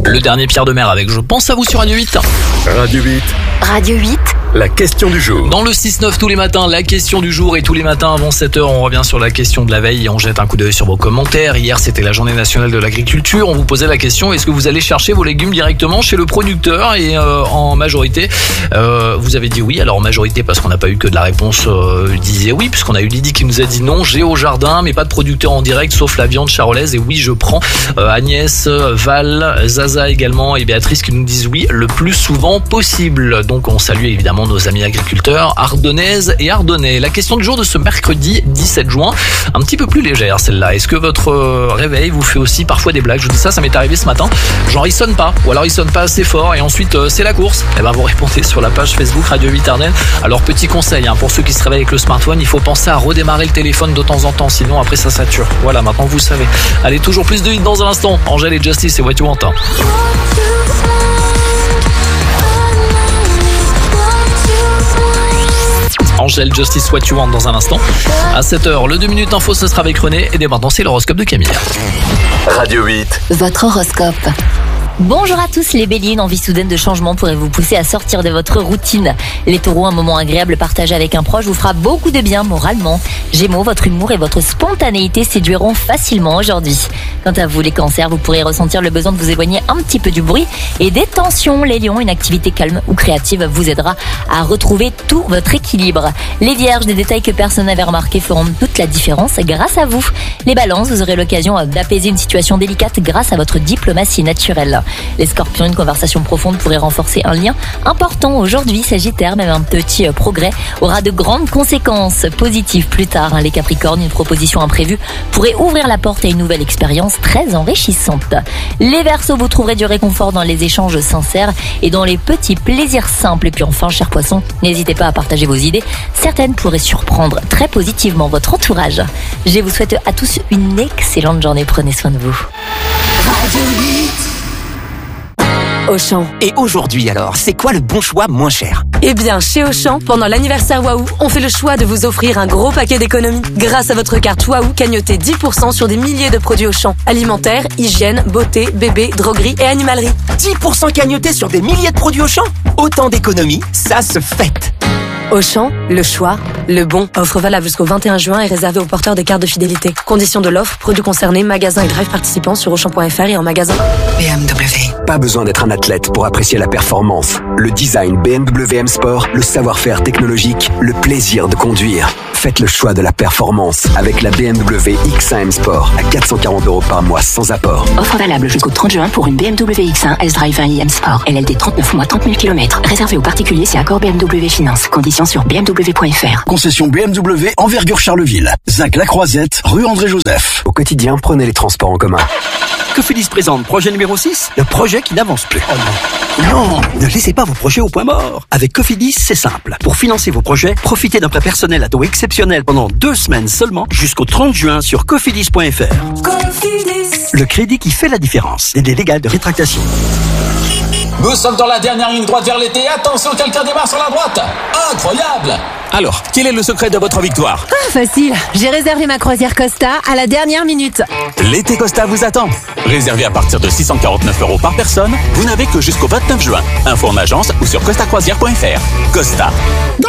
Le dernier Pierre de Mer avec Je pense à vous sur Radio 8. Radio 8. Radio 8. La question du jour. Dans le 6-9 tous les matins, la question du jour, et tous les matins avant 7h, on revient sur la question de la veille et on jette un coup d'œil sur vos commentaires. Hier, c'était la journée nationale de l'agriculture. On vous posait la question, est-ce que vous allez chercher vos légumes directement chez le producteur? Et en majorité, vous avez dit oui. Alors en majorité, parce qu'on n'a pas eu que de la réponse disait oui, puisqu'on a eu Lydie qui nous a dit non, j'ai au jardin, mais pas de producteur en direct, sauf la viande charolaise. Et oui, je prends. Agnès, Val, Zaza également et Béatrice qui nous disent oui le plus souvent possible. Donc on salue évidemment nos amis agriculteurs ardennaises et ardennais. La question du jour de ce mercredi 17 juin, un petit peu plus légère celle-là. Est-ce que votre réveil vous fait aussi parfois des blagues? Je vous dis ça m'est arrivé ce matin. Genre il sonne pas, ou alors il sonne pas assez fort et ensuite c'est la course. Et ben vous répondez sur la page Facebook Radio 8 Ardennes. Alors petit conseil pour ceux qui se réveillent avec le smartphone, il faut penser à redémarrer le téléphone de temps en temps, sinon après ça sature. Voilà, maintenant vous savez. Allez, toujours plus de hits dans un instant. Angèle et Justice et What You Want. Angèle, Justice, What You Want dans un instant. À 7h, le 2 minutes info, ce sera avec René. Et dès maintenant, c'est l'horoscope de Camille. Radio 8. Votre horoscope. Bonjour à tous les béliers, une envie soudaine de changement pourrait vous pousser à sortir de votre routine. Les taureaux, un moment agréable partagé avec un proche vous fera beaucoup de bien moralement. Gémeaux, votre humour et votre spontanéité séduiront facilement aujourd'hui. Quant à vous les cancers, vous pourrez ressentir le besoin de vous éloigner un petit peu du bruit et des tensions. Les lions, une activité calme ou créative vous aidera à retrouver tout votre équilibre. Les vierges, des détails que personne n'avait remarqués feront toute la différence grâce à vous. Les balances, vous aurez l'occasion d'apaiser une situation délicate grâce à votre diplomatie naturelle. Les scorpions, une conversation profonde pourrait renforcer un lien important aujourd'hui. Sagittaire, même un petit progrès aura de grandes conséquences positives plus tard. Les capricornes, une proposition imprévue pourrait ouvrir la porte à une nouvelle expérience très enrichissante. Les verseaux, vous trouverez du réconfort dans les échanges sincères et dans les petits plaisirs simples. Et puis enfin, chers poissons, n'hésitez pas à partager vos idées. Certaines pourraient surprendre très positivement votre entourage. Je vous souhaite à tous une excellente journée. Prenez soin de vous. Auchan. Et aujourd'hui alors, c'est quoi le bon choix moins cher? Eh bien, chez Auchan, pendant l'anniversaire Waouh, on fait le choix de vous offrir un gros paquet d'économies. Grâce à votre carte Waouh, cagnotez 10% sur des milliers de produits Auchan. Alimentaire, hygiène, beauté, bébé, droguerie et animalerie. 10% cagnotés sur des milliers de produits Auchan? Autant d'économies, ça se fête! Auchan, le choix, le bon. Offre valable jusqu'au 21 juin et réservée aux porteurs des cartes de fidélité. Conditions de l'offre, produits concernés, magasins et drive participants sur Auchan.fr et en magasin. BMW. Pas besoin d'être un athlète pour apprécier la performance. Le design BMW M Sport, le savoir-faire technologique, le plaisir de conduire. Faites le choix de la performance avec la BMW X1 M Sport à 440 € par mois sans apport. Offre valable jusqu'au 30 juin pour une BMW X1 S-Drive 1i M Sport. LLD 39 mois, 30 000 km. Réservé aux particuliers, c'est accord BMW Finance. Conditions sur bmw.fr. Concession BMW Envergure Charleville. Zac La Croisette, rue André Joseph. Au quotidien, prenez les transports en commun. Cofidis présente projet numéro 6, le projet qui n'avance plus. Oh non, ne laissez pas vos projets au point mort. Avec Cofidis, c'est simple. Pour financer vos projets, profitez d'un prêt personnel à taux exceptionnel pendant 2 semaines seulement jusqu'au 30 juin sur cofidis.fr. Cofidis. Le crédit qui fait la différence. Délai légal de rétractation. Nous sommes dans la dernière ligne droite vers l'été. Attention, quelqu'un démarre sur la droite. Incroyable! Alors, quel est le secret de votre victoire? Facile, j'ai réservé ma croisière Costa à la dernière minute. L'été Costa vous attend. Réservé à partir de 649 € par personne, vous n'avez que jusqu'au 29 juin. Info en agence ou sur costacroisière.fr. Costa. Go!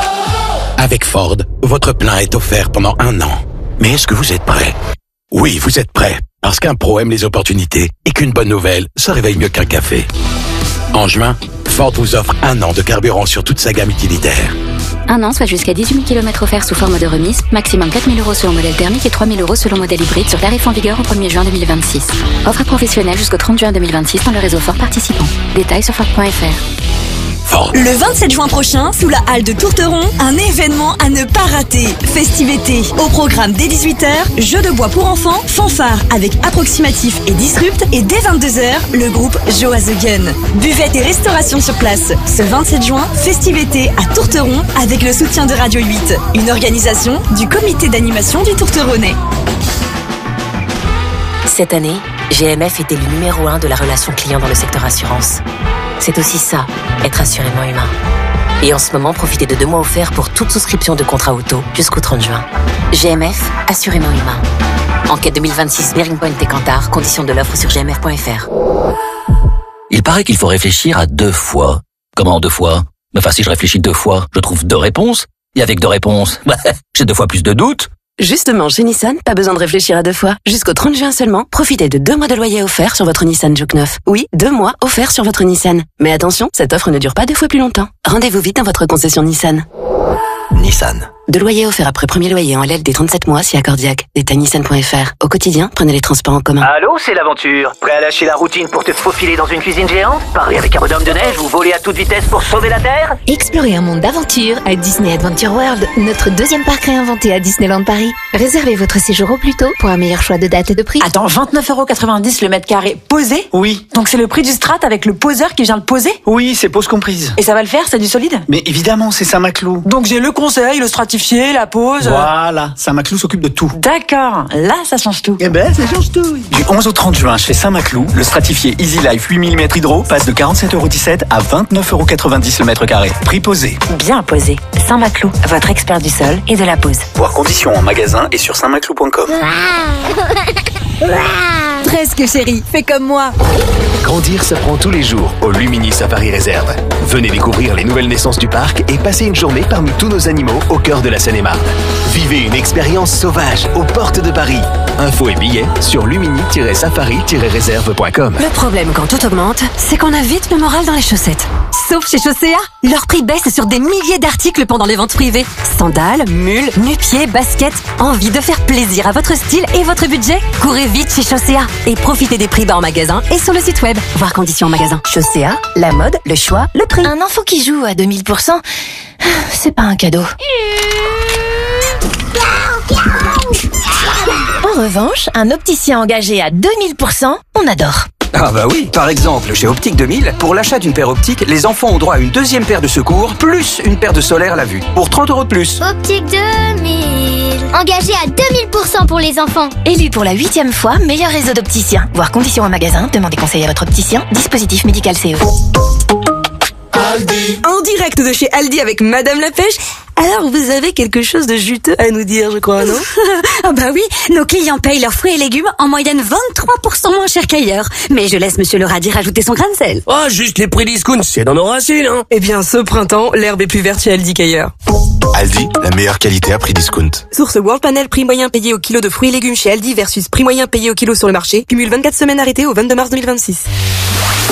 Avec Ford, votre plein est offert pendant 1 an. Mais est-ce que vous êtes prêt? Oui, vous êtes prêt. Parce qu'un pro aime les opportunités et qu'une bonne nouvelle se réveille mieux qu'un café. En juin, Ford vous offre 1 an de carburant sur toute sa gamme utilitaire. 1 an, soit jusqu'à 18 000 km offerts sous forme de remise, maximum 4 000 € selon modèle thermique et 3 000 € selon modèle hybride sur tarif en vigueur au 1er juin 2026. Offre professionnelle jusqu'au 30 juin 2026 dans le réseau Ford participant. Détails sur Ford.fr. Le 27 juin prochain, sous la halle de Tourteron, un événement à ne pas rater. Festivité. Au programme dès 18h, jeux de bois pour enfants, fanfare avec Approximatif et Disrupt et dès 22h, le groupe Joe Has a Gun. Buvette et restauration sur place. Ce 27 juin, festivité à Tourteron avec le soutien de Radio 8. Une organisation du comité d'animation du Tourteronnais. Cette année, GMF était le numéro 1 de la relation client dans le secteur assurance. C'est aussi ça, être assurément humain. Et en ce moment, profitez de 2 mois offerts pour toute souscription de contrat auto jusqu'au 30 juin. GMF, assurément humain. Enquête 2026 Bearing Point et Kantar. Conditions de l'offre sur gmf.fr. Il paraît qu'il faut réfléchir à 2 fois. Comment 2 fois? Enfin, si je réfléchis 2 fois, je trouve 2 réponses. Et avec 2 réponses, j'ai 2 fois plus de doutes. Justement, chez Nissan, pas besoin de réfléchir à 2 fois. Jusqu'au 30 juin seulement, profitez de 2 mois de loyer offert sur votre Nissan Juke 9. Oui, 2 mois offerts sur votre Nissan. Mais attention, cette offre ne dure pas 2 fois plus longtemps. Rendez-vous vite dans votre concession Nissan. Nissan. De loyer offert après premier loyer en LL des 37 mois si accordiaque. Détail nissan.fr. Au quotidien, prenez les transports en commun. Allô, c'est l'aventure. Prêt à lâcher la routine pour te faufiler dans une cuisine géante? Parer avec un bonhomme de neige ou voler à toute vitesse pour sauver la Terre? Explorez un monde d'aventure à Disney Adventure World, notre 2e parc réinventé à Disneyland Paris. Réservez votre séjour au plus tôt pour un meilleur choix de date et de prix. Attends, 29,90 € le mètre carré posé? Oui. Donc c'est le prix du strat avec le poseur qui vient le poser? Oui, c'est pose comprise. Et ça va le faire, c'est du solide? Mais évidemment, c'est Saint-Maclou. Donc j'ai le conseil, le stratifié, la pose. Voilà, Saint-Maclou s'occupe de tout. D'accord, là ça change tout. Eh ben, ça change tout. Du 11 au 30 juin, chez Saint-Maclou, le stratifié Easy Life 8 mm hydro passe de 47,17 € à 29,90 € le mètre carré. Prix posé. Bien posé. Saint-Maclou, votre expert du sol et de la pose. Voir conditions en magasin et sur saintmaclou.com. Presque chérie, fais comme moi. Grandir s'apprend tous les jours au Lumini Safari Réserve. Venez découvrir les nouvelles naissances du parc et passer une journée parmi tous nos animaux au cœur de la Seine-et-Marne. Vivez une expérience sauvage aux portes de Paris. Infos et billets sur lumini-safari-réserve.com. Le problème quand tout augmente, c'est qu'on a vite le moral dans les chaussettes. Sauf chez Chaussea, leur prix baisse sur des milliers d'articles pendant les ventes privées. Sandales, mules, nu-pieds, baskets. Envie de faire plaisir à votre style et votre budget? Courez vite chez Chaussea et profitez des prix bas en magasin et sur le site web. Voir conditions en magasin. Chaussea, la mode, le choix, le prix. Un enfant qui joue à 2000%, c'est pas un cadeau. En revanche, un opticien engagé à 2000%, on adore. Ah bah oui, par exemple, chez Optique 2000, pour l'achat d'une paire optique, les enfants ont droit à une 2e paire de secours, plus une paire de solaire à la vue, pour 30 € de plus. Optique 2000, engagé à 2000% pour les enfants. Élu pour la 8e fois, meilleur réseau d'opticiens. Voir conditions en magasin, demandez conseil à votre opticien. Dispositif médical CE. Aldi. En direct de chez Aldi avec Madame la Pêche. Alors, vous avez quelque chose de juteux à nous dire, je crois, non? Ah bah oui, nos clients payent leurs fruits et légumes en moyenne 23% moins cher qu'ailleurs. Mais je laisse Monsieur le radis rajouter son grain de sel. Oh, juste les prix discount, c'est dans nos racines, hein. Eh bien, ce printemps, l'herbe est plus verte chez Aldi qu'ailleurs. Aldi, la meilleure qualité à prix discount. Source World Panel, prix moyen payé au kilo de fruits et légumes chez Aldi versus prix moyen payé au kilo sur le marché. Cumule 24 semaines arrêtées au 22 mars 2026.